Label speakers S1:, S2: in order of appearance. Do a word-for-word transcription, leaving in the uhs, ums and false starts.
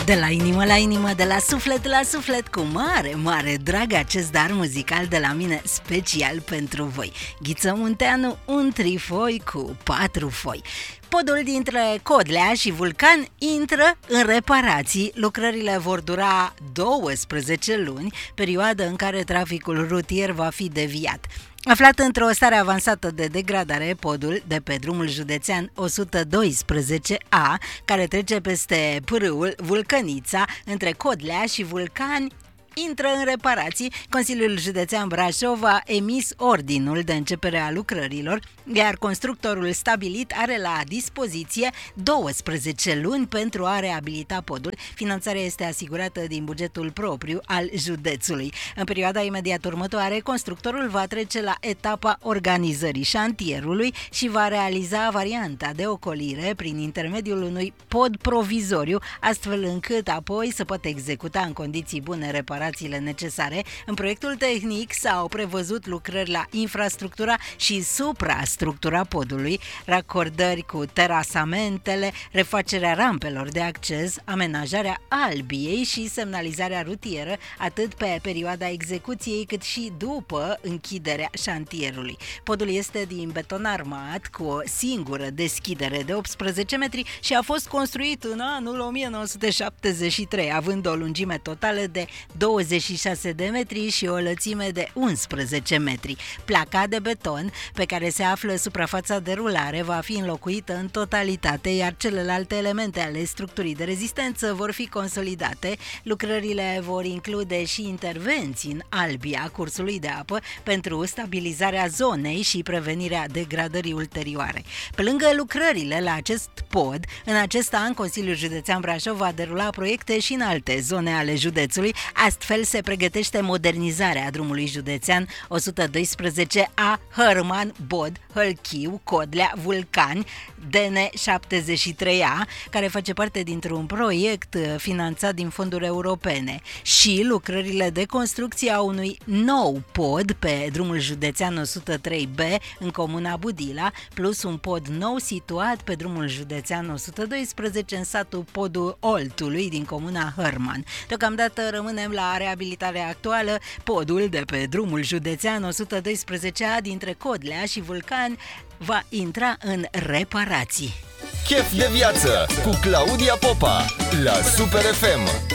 S1: De la inimă la inimă, de la suflet la suflet, cu mare, mare drag acest dar muzical de la mine special pentru voi. Ghiță Munteanu, un trifoi cu patru foi. Podul dintre Codlea și Vulcan intră în reparații. Lucrările vor dura douăsprezece luni, perioadă în care traficul rutier va fi deviat. Aflat într-o stare avansată de degradare, podul de pe drumul județean o sută doisprezece A, care trece peste pârâul Vulcănița, între Codlea și Vulcani, intră în reparații. Consiliul Județean Brașov a emis ordinul de începere a lucrărilor, iar constructorul stabilit are la dispoziție douăsprezece luni pentru a reabilita podul. Finanțarea este asigurată din bugetul propriu al județului. În perioada imediat următoare, constructorul va trece la etapa organizării șantierului și va realiza varianta de ocolire prin intermediul unui pod provizoriu, astfel încât apoi să poată executa în condiții bune reparații necesare. În proiectul tehnic s-au prevăzut lucrări la infrastructura și suprastructura podului, racordări cu terasamentele, refacerea rampelor de acces, amenajarea albiei și semnalizarea rutieră, atât pe perioada execuției cât și după închiderea șantierului. Podul este din beton armat cu o singură deschidere de optsprezece metri și a fost construit în anul o mie nouă sute șaptezeci și trei, având o lungime totală de douăzeci și șase de metri și o lățime de unsprezece metri. Placa de beton pe care se află suprafața de rulare va fi înlocuită în totalitate, iar celelalte elemente ale structurii de rezistență vor fi consolidate. Lucrările vor include și intervenții în albia cursului de apă pentru stabilizarea zonei și prevenirea degradării ulterioare. Pe lângă lucrările la acest pod, în acest an Consiliul Județean Brașov va derula proiecte și în alte zone ale județului. Astfel se pregătește modernizarea drumului județean o sută doisprezece A Hărman, Bod, Hălchiu, Codlea, Vulcani, D N șaptezeci și trei A, care face parte dintr-un proiect finanțat din fonduri europene, și lucrările de construcție a unui nou pod pe drumul județean o sută trei B în comuna Budila, plus un pod nou situat pe drumul județean o sută doisprezece în satul Podul Oltului din comuna Hărman. Deocamdată rămânem la reabilitarea actuală. Podul de pe drumul județean o sută doisprezece A dintre Codlea și Vulcani va intra în reparații.
S2: Chef de viață cu Claudia Popa la Super F M.